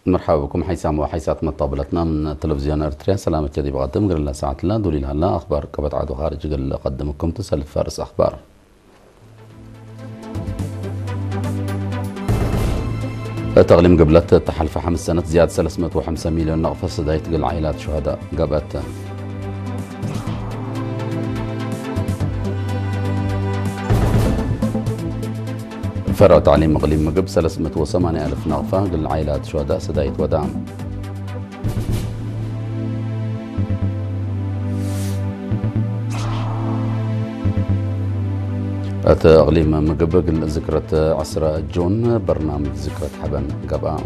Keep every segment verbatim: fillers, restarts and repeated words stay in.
مرحبا بكم حيسام وحيسات مطابلتنا من تلفزيون ارتريا. سلامة جدي بقدم قرر الله ساعة الله دولي لها أخبار كبت عدو خارج قل قدمكم تسلف فارس أخبار. تغليم قبلت تحلف حمس سنة زيادة ثلاثمائة وخمسة مليون نقفة صدايت قل عائلات شهداء قبت. فرع تعليم مقليم مقب ثلاثمائة وثمانية ألف نقفة قل عائلات شهداء صدايت ودعم. تغليم مقب قل ذكرة عسرة جون برنامج ذكرة حبن قبا.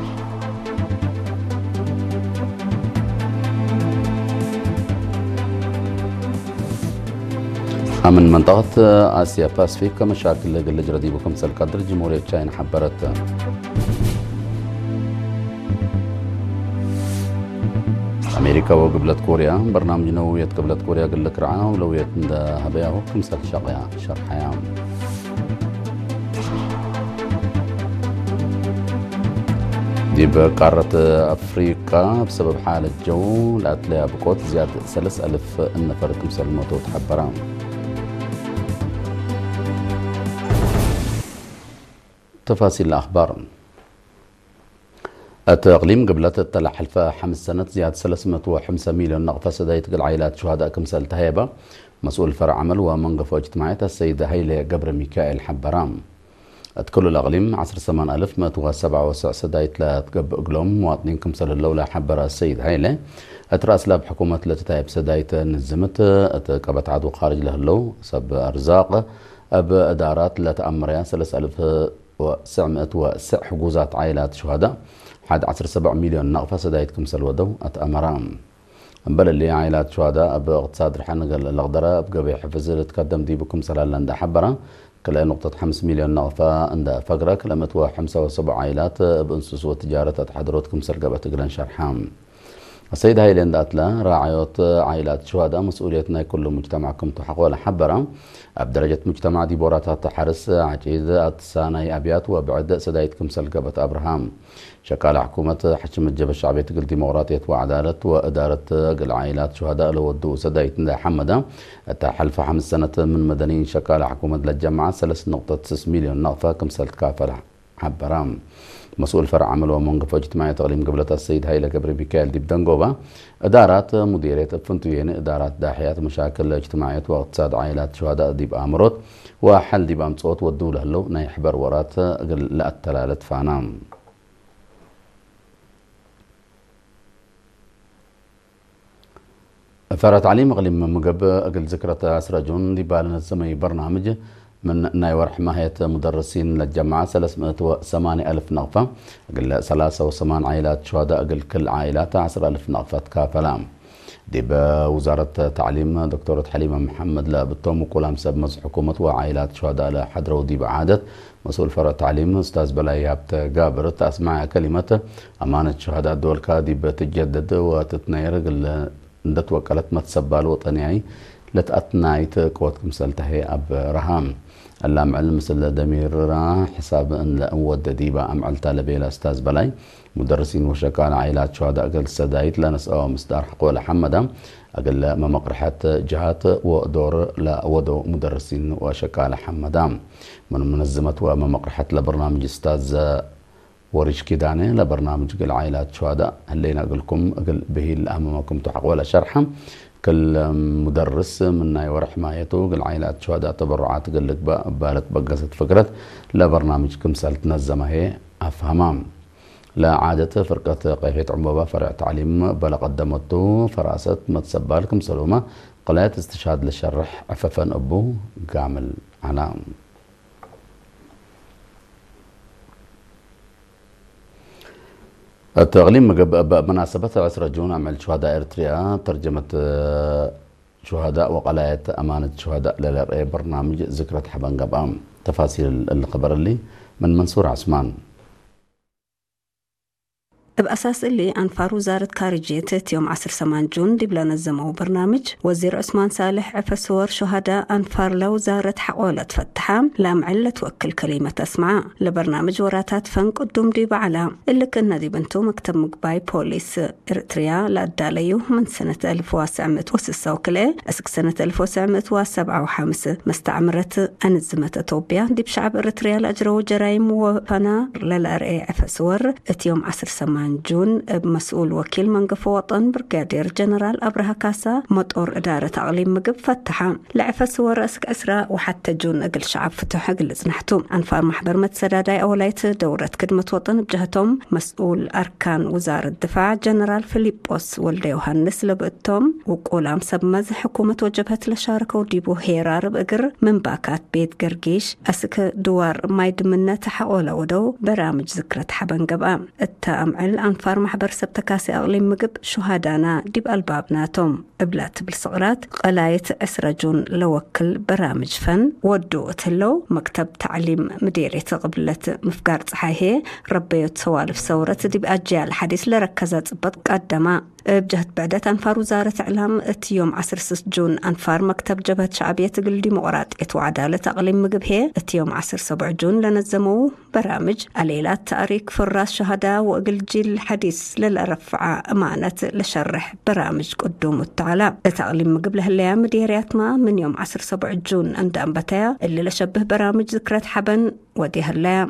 من منطقة آسيا باسفيك مشاكل قل جردي بكم سالقدر جمهورية تشاين حبرت. أمريكا وقبلت كوريا برنامج نووية قبلت كوريا قل كرعا ولوية هبيا وكم سال شقيا شرحيا. دي بقارة أفريقيا بسبب حالة جو لا تلاقي بقوت زيادة ثلاثة ألف النفر كم سال موتو تحبران. تفاصيل الأخبار. التقليم قبلت التلا حلفة حمس سنة زيادة ثلاثمائة وخمسة مليون نقفة سدايت قل عائلات شهداء كمسال تهيبة. مسؤول فرع عمل ومنقفة اجتماعية السيدة هيلة قبر ميكائيل حبرام. كل الأقليم عشر ثمان ألف مائة وسبعة وتسعين سدايت لا تقب أقلوم مواطنين كمسال اللولة حبر السيد هيلة. أترأس لاب حكومة لتتايب سدايت نزمت أتقبت عدو خارج له اللو سب أرزاق أب إدارات لا تأمريا ثلاثة آلاف وتسعمائة وتسع حجوزات عائلات شهداء حد عشر سبع مليون نقفة سدايت كمسال ودو أتأمرام. بل اللي عائلات شهداء باقتصاد رحنا الأقدرة بقبي حفز تقدم دي بكم سلال لند حبرة كلا نقطة خمس مليون نقفة عند فقرة كلمة وخمسة وسبع عائلات بأنسوس وتجارة تحضرات كمسال قبة تقرن شرحام. السيد هاي لين داتلا راعيات عائلات شهداء مسؤوليتنا كل مجتمعكم تحق ولا حبرة بدرجة مجتمع ديبورات حرس عجيز الساني أبيات وبعد سدايت كمسال قبة أبراهام. شكال حكومة حشم الجبهة الشعبية تقل ديمقراطية وعدالة وإدارة قل عائلات شهداء لودو سدايت ندا حمدا تحلف حمس سنة من مدنيين شكال حكومة للجماعة ثلاث نقطة ستة مليون نقفة كمسال كافة حبرام. مسؤول فرع عمل ومنقفة اجتماعية تقليم قبلة السيد هيلة قبر ميكائيل دي بدنقوبة. إدارات مديرية فنتوين إدارات داحيات مشاكل اجتماعية واقتصاد عائلات شهداء دي بأمرت وحل دي بأمصوت ودولة له نيحبر ورات لا التلالة فانام. فرع تعليم أقليم مقب أقل ذكرة عسرة جون دي بالنا الزمي برنامج من نايور حماية مدرسين للجامعة ثلاثمائة وثمانية ألف نقفة أقل ثلاثة وثمانين عائلات شهداء أقل كل عائلات عشرة ألف نقفة كافلام. دي بوزارة تعليم دكتورة حليمة محمد لابتوم وكلام سب مز حكومة وعائلات شهداء لحضروا دي بعادة. مسؤول فرع تعليم أستاذ بلايابت جابر تسمع كلمة أمانة شهداء دول كادي بتجدد وتتنير قل ندت وكالة متسبة الوطنية لتأتنايت قوتكم سلتهي أب رهام. اللام علم مثل دمير حساب أن لأود ديبا أم على طالبي الأستاذ بلاي مدرسين وشكال عائلات شهداء أقل سدايت لا نسأو مصدار حقوق لحمدا أقل ممقرحات جهات ودور لا ودو مدرسين وشكال حمدا من منظمة وممقرحات لبرنامج أستاذ وريش كيداني لبرنامج قل عائلات شهداء هلينا أقولكم أقل به الأمامكم تحق ولا شرحا كل مدرس منا يور حمايته قل عائلات شهداء تبرعات قل لك بالت بقصت فكرة لبرنامج كمسال تنظمه هي أفهمام. لا عادة فرقة قيفية عموبة فرع تعليم بلا قدمته فراسة متسبال كمسلومة قلات استشهاد للشرح عففا أبو كامل علام. التغليم بمناسبة عسرة جون عمل شهداء إريتريا ترجمة شهداء وقلاية أمانة شهداء للرأي برنامج ذكرى حبن قبام. تفاصيل الخبر اللي من منصور عثمان. بأساس اللي أنفار وزارة خارجية يوم عشرة ثمانية جون دي بلا نظموا برنامج وزير عثمان صالح عفسور شهداء أنفار لوزارة حقولة فتحة لام علة توكل كلمة أسمع لبرنامج وراتات فن قدوم دي بعلا اللي كنا دي بنتو مكتب مقباي بوليس إريتريا لأداليو من سنة ألف وتسعمائة وستة وكله أسك سنة ألف وتسعمائة وسبعة وخمسين مستعمرة أنزمة توبيا دي بشعب إريتريا لأجروا جرائم وفنا للأرئي عفسور يوم عشرة ثمانية جون مسؤول وكيل منقف وطن برغادير جنرال أبرها كاسا مطور إدارة أقليم مقب فتحة لعفس ورأسك أسرى وحتى جون أقل شعب فتح أقل زنحتو أنفار محبر متسداداي أوليت دورة خدمة وطن بجهتهم مسؤول أركان وزارة الدفاع جنرال فيليبوس ولدي يوهانس لبقتهم وقولام سبمز حكومة وجبهت لشاركة وديبو هيرار بقر من باكات بيت قرقيش أسك دوار مايد منة تحقوله ودو برامج ذكرة حبن قبقى التأمعل أنفار محبر سبتكاسي أغليم مقب شهدانا ديب ألبابناتهم إبلات بالصغرات قلايت أسرجون لوكل برامج فن ودو أتلو مكتب تعليم مديرية قبلة مفقار صحيحي ربيت سوالف سورة ديب أجيال حديث لركزت بتقدما بجهة بعدت أنفار وزارة إعلام يوم عشرة ستة جون أنفار مكتب جبهة شعبية قل ديمقراطية وعدالة أقليم مقب هي يوم عشرة سبعة جون لنزموا برامج عليلات تأريك فراس شهداء وقل جيل الحديث للرفع أمانة لشرح برامج قدوم التعالى تأقليم مقب لهالليام مديريات ما من يوم عشرة سبعة جون عند أنبتايا اللي لشبه برامج ذكرة حبن ودي هالليام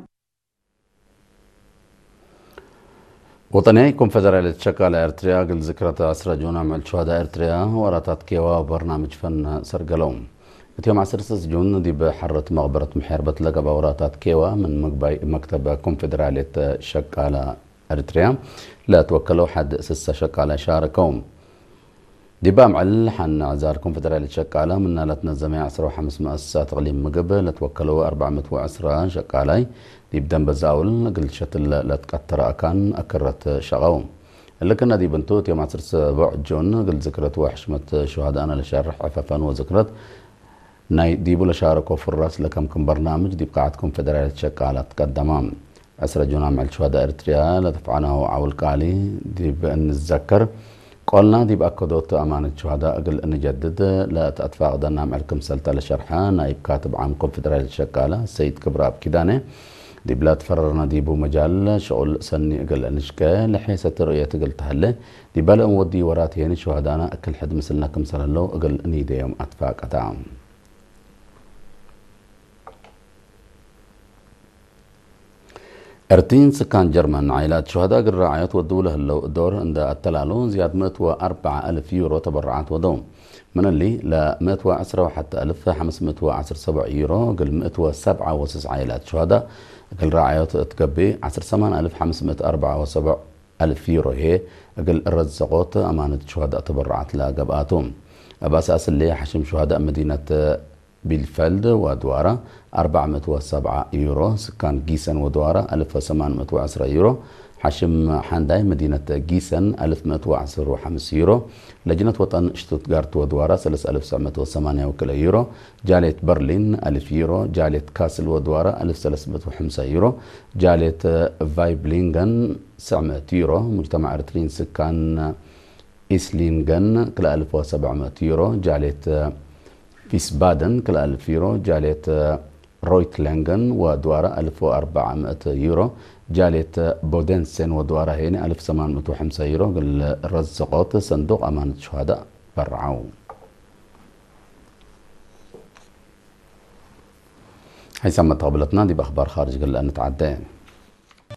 وطني كونفدرالية شكال إريتريا قل ذكرى عشرة جون عمل شهداء إريتريا وراتات كيوا برنامج فن سرقلوم يوم عشرة ستة جون دي بحرة مقبرة محاربة لقب وراتات كيوا من مكتب كونفدرالية شكال إريتريا لا توكلوا حد سسة شكالة شاركوم دي بامعل حن عزار كونفدرالية شكالة من نالتنا زميع عشرة وخمس مؤسسات غليم مقبل لتوكلوا أربعمائة وعشرة شكالة دي بدن بزاول قل شتل لا تقطر أكان أكرت شغوم اللي كنا دي بنتوت يوم عشرة سبعة جون قل ذكرت وحشمة شهداءنا لشرح عفافان وذكرت ناي ديبو لشاركوا في الراس لكم كم برنامج دي بقاعة كونفدرالية شكالة تقدمام عشرة جون عمل شهداء إريتريا لتفعناه عول قالي دي بأن نتذكر قلنا دي بأكدوت أمانة شهداء قل نجدد لا تأتفاق دنا معلكم سلطة لشرحها نايب كاتب عام كونفدرالية شكالة السيد كبراب كداني دي بلاد فررنا دي بو مجال شغل سني قل نشكا لحيث رؤية قل تهله دي بلا مودي ورات يعني شهدانا أكل حد مثلنا كم سلالو قل نيدي يوم أتفاق أتعام أرتين سكان جرمن عائلات شهداء الرعايات والدولة اللو الدور عند التلالو زياد مئة وأربعة ألف يورو تبرعات ودوم من اللي ل مئة وعشرة وحتى ألف خمسمائة وعشرة سبع يورو قل مئة وسبعة وتسعة عائلات شهداء قل رعايات تقبي عشرة ثمانية ألف خمسمائة وأربعة وسبع ألف يورو هي قل الرزقوت أمانة شهداء تبرعات لقباتهم بأساس اللي حشم شهداء مدينة بيلفلد ودوارة أربعمائة وسبعة يورو سكان جيسن ودوارة ألف وثمانمائة وعشرة يورو حشم حانداي مدينة جيسن ألف ومئة وعشرة وخمسة يورو لجنة وطن شتوتغارت ودوارة ثلاثة آلاف وتسعمائة وثمانية يورو جالية برلين ألف يورو جالية كاسل ودوارة ألف وثلاثمائة وخمسة يورو جالية فايبلينغن تسعمائة يورو مجتمع إريتريين سكان إسلينغن كلا ألف وسبعمائة يورو جالية فيسبادن كلا ألف يورو جالية رويتلانغن ودوارة ألف وأربعمائة يورو جالية بودنسن ودوارة هنا ألف وثمانمائة وخمسة يورو الرزقات صندوق أمانة شهداء برعو هيثم تقبلتنا دي بأخبار خارج قل أن نتعدى